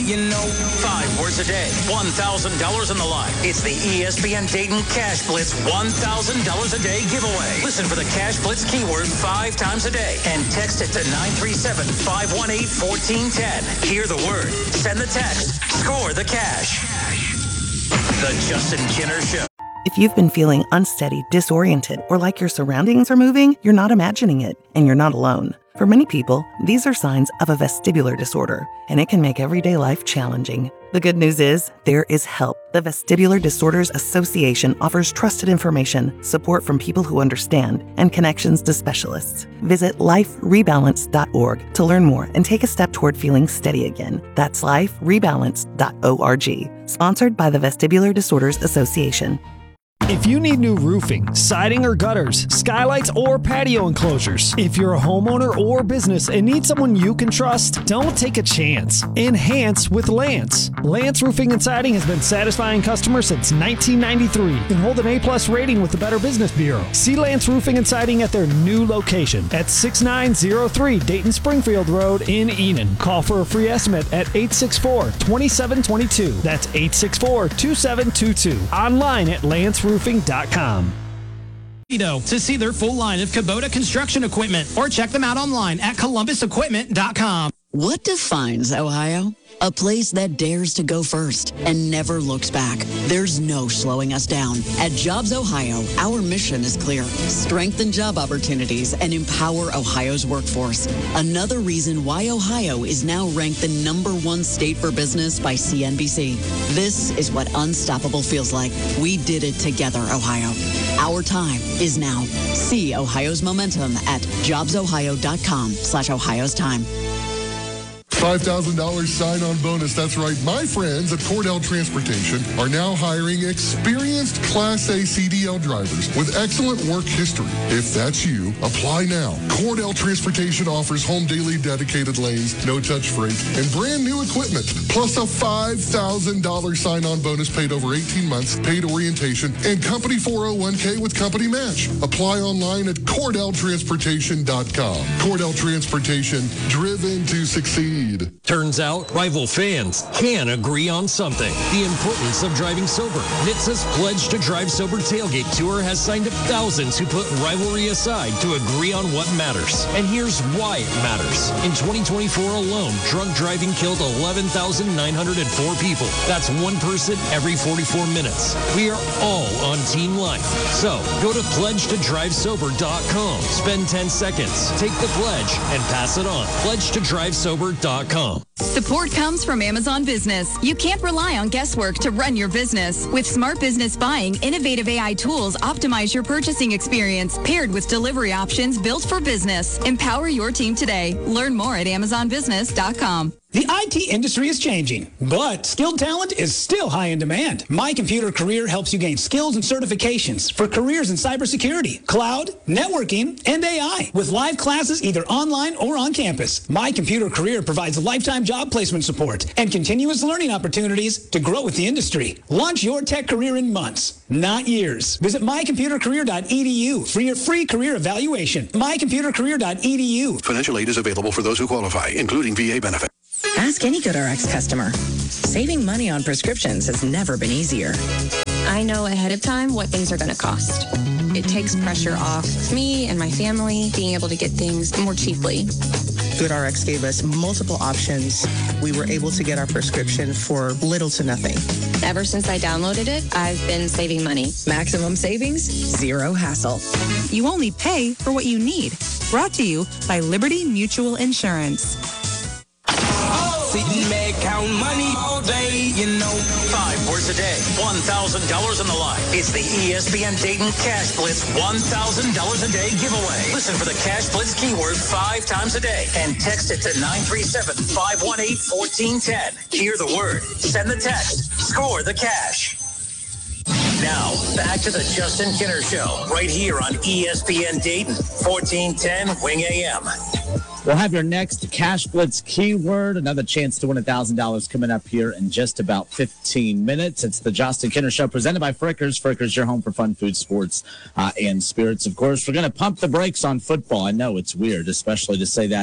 you know. 5 words a day, $1,000 on the line. It's the ESPN Dayton Cash Blitz $1,000 a day giveaway. Listen for the Cash Blitz keyword 5 times a day and text it to 937-518-1410. Hear the word, send the text, score the cash. The Justin Kinner Show. If you've been feeling unsteady, disoriented, or like your surroundings are moving, you're not imagining it, and you're not alone. For many people, these are signs of a vestibular disorder, and it can make everyday life challenging. The good news is, there is help. The Vestibular Disorders Association offers trusted information, support from people who understand, and connections to specialists. Visit liferebalance.org to learn more and take a step toward feeling steady again. That's liferebalance.org. Sponsored by the Vestibular Disorders Association. If you need new roofing, siding or gutters, skylights or patio enclosures, if you're a homeowner or business and need someone you can trust, don't take a chance. Enhance with Lance. Lance Roofing and Siding has been satisfying customers since 1993 and hold an A+ rating with the Better Business Bureau. See Lance Roofing and Siding at their new location at 6903 Dayton Springfield Road in Enon. Call for a free estimate at 864-2722. That's 864-2722. Online at lanceroofing.com. To see their full line of Kubota construction equipment or check them out online at columbusequipment.com. What defines Ohio? A place that dares to go first and never looks back. There's no slowing us down. At Jobs Ohio, our mission is clear. Strengthen job opportunities and empower Ohio's workforce. Another reason why Ohio is now ranked the #1 state for business by CNBC. This is what unstoppable feels like. We did it together, Ohio. Our time is now. See Ohio's momentum at jobsohio.com/Ohio's time. $5,000 sign-on bonus. That's right. My friends at Cordell Transportation are now hiring experienced Class A CDL drivers with excellent work history. If that's you, apply now. Cordell Transportation offers home daily dedicated lanes, no-touch freight, and brand new equipment, plus a $5,000 sign-on bonus paid over 18 months, paid orientation, and company 401k with company match. Apply online at CordellTransportation.com. Cordell Transportation, driven to succeed. Turns out, rival fans can agree on something. The importance of driving sober. NHTSA's Pledge to Drive Sober Tailgate Tour has signed up thousands who put rivalry aside to agree on what matters. And here's why it matters. In 2024 alone, drunk driving killed 11,904 people. That's one person every 44 minutes. We are all on Team Life. So, go to pledgetodrivesober.com. Spend 10 seconds, take the pledge, and pass it on. pledgetodrivesober.com. Support comes from Amazon Business. You can't rely on guesswork to run your business. With Smart Business Buying, innovative AI tools optimize your purchasing experience, paired with delivery options built for business. Empower your team today. Learn more at amazonbusiness.com. The IT industry is changing, but skilled talent is still high in demand. My Computer Career helps you gain skills and certifications for careers in cybersecurity, cloud, networking, and AI. With live classes either online or on campus, My Computer Career provides lifetime job placement support and continuous learning opportunities to grow with the industry. Launch your tech career in months, not years. Visit mycomputercareer.edu for your free career evaluation. mycomputercareer.edu. Financial aid is available for those who qualify, including VA benefit. Ask any GoodRx customer. Saving money on prescriptions has never been easier. I know ahead of time what things are going to cost. It takes pressure off me and my family being able to get things more cheaply. GoodRx gave us multiple options. We were able to get our prescription for little to nothing. Ever since I downloaded it, I've been saving money. Maximum savings, zero hassle. You only pay for what you need. Brought to you by Liberty Mutual Insurance. Sitting back, count money all day, you know. 5 words a day, $1,000 on the line. It's the ESPN Dayton Cash Blitz $1,000 a day giveaway. Listen for the Cash Blitz keyword 5 times a day and text it to 937-518-1410. Hear the word, send the text, score the cash. Now, back to the Justin Kinner Show, right here on ESPN Dayton, 1410 Wing AM. We'll have your next Cash Blitz keyword. Another chance to win $1,000 coming up here in just about 15 minutes. It's the Justin Kinner Show presented by Frickers. Frickers, your home for fun, food, sports, and spirits. Of course, we're going to pump the brakes on football. I know it's weird, especially to say that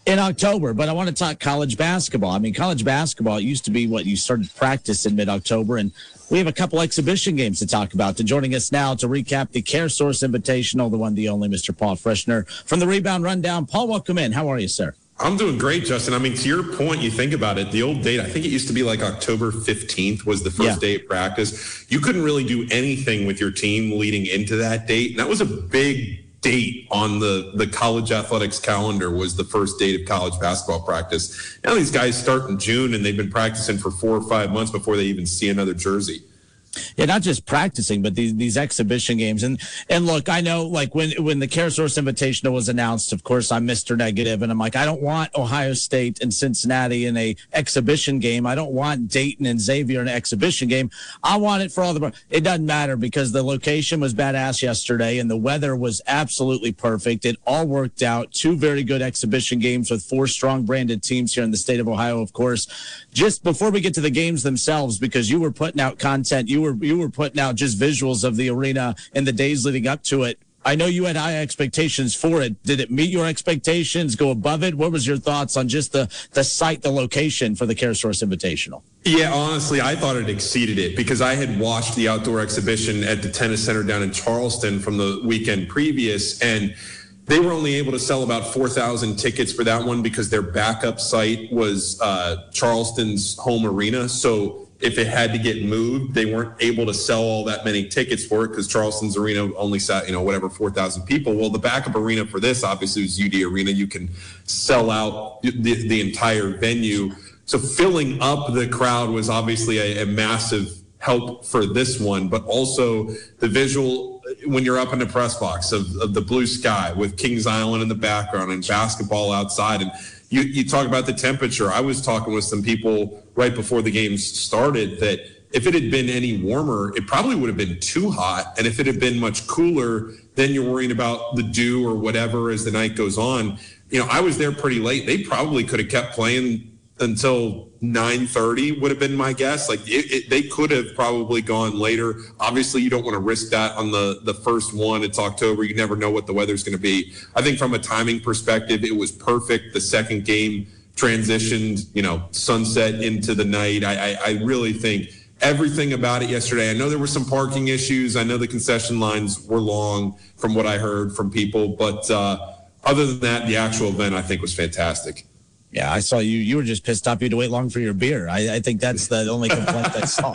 in October, but I want to talk college basketball. I mean, college basketball, it used to be what you started practice in mid-October, and we have a couple exhibition games to talk about. And joining us now to recap the CareSource Invitational, the one, the only, Mr. Paul Frischner from the Rebound Rundown. Paul, welcome in. How are you, sir? I'm doing great, Justin. I mean, to your point, you think about it, the old date, I think it used to be like October 15th was the first day of practice. You couldn't really do anything with your team leading into that date. And that was a big date on the college athletics calendar, was the first date of college basketball practice. Now these guys start in June, and they've been practicing for 4 or 5 months before they even see another jersey. Yeah, not just practicing, but these exhibition games. And look, I know, like, when the CareSource Invitational was announced, of course, I'm Mr. Negative, and I'm like, I don't want Ohio State and Cincinnati in a exhibition game. I don't want Dayton and Xavier in an exhibition game. I want it for all the. It doesn't matter, because the location was badass yesterday, and the weather was absolutely perfect. It all worked out. 2 very good exhibition games with 4 strong branded teams here in the state of Ohio, of course. Just before we get to the games themselves, because you were putting out content, you were putting out just visuals of the arena in the days leading up to it. I know you had high expectations for it. Did it meet your expectations, go above it? What was your thoughts on just the site, the location for the CareSource Invitational? Yeah, honestly, I thought it exceeded it, because I had watched the outdoor exhibition at the Tennis Center down in Charleston from the weekend previous, and they were only able to sell about 4,000 tickets for that one because their backup site was Charleston's home arena. So if it had to get moved, they weren't able to sell all that many tickets for it, because Charleston's arena only sat, 4,000 people. Well, the backup arena for this obviously was UD Arena. You can sell out the entire venue. So filling up the crowd was obviously a massive help for this one, but also the visual when you're up in the press box of the blue sky with Kings Island in the background and basketball outside. And you talk about the temperature. I was talking with some people right before the games started that if it had been any warmer, it probably would have been too hot. And if it had been much cooler, then you're worrying about the dew or whatever as the night goes on. I was there pretty late. They probably could have kept playing until 9:30 would have been my guess. Like they could have probably gone later. Obviously, you don't want to risk that on the first one. It's October. You never know what the weather's going to be. I think from a timing perspective, it was perfect. The second game transitioned, sunset into the night. I really think everything about it yesterday. I know there were some parking issues. I know the concession lines were long from what I heard from people. But other than that, the actual event, I think, was fantastic. Yeah, I saw you. You were just pissed off you had to wait long for your beer. I think that's the only complaint I saw.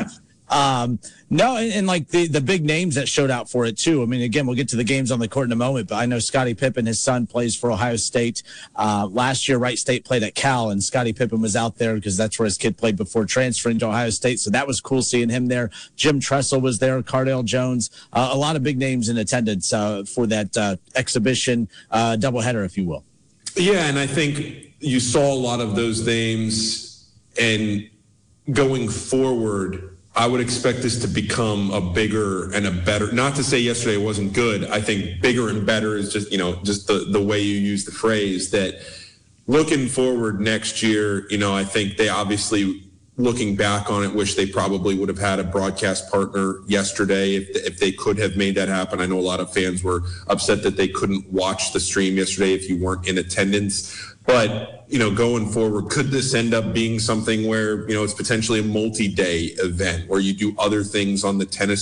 No, and like the big names that showed out for it too. I mean, again, we'll get to the games on the court in a moment, but I know Scottie Pippen, his son, plays for Ohio State. Last year, Wright State played at Cal, and Scottie Pippen was out there because that's where his kid played before transferring to Ohio State. So that was cool seeing him there. Jim Tressel was there, Cardale Jones, a lot of big names in attendance for that exhibition doubleheader, if you will. Yeah, and I think you saw a lot of those names, and going forward, I would expect this to become a bigger and a better, not to say yesterday wasn't good. I think bigger and better is just, just the way you use the phrase. That looking forward next year, I think they obviously, looking back on it, wish they probably would have had a broadcast partner yesterday if they could have made that happen. I know a lot of fans were upset that they couldn't watch the stream yesterday if you weren't in attendance. But, going forward, could this end up being something where, it's potentially a multi-day event where you do other things on the tennis